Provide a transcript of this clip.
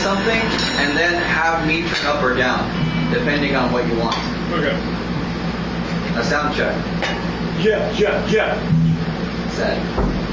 something and then have me turn up or down, depending on what you want. Okay. A sound check. Yeah. Set.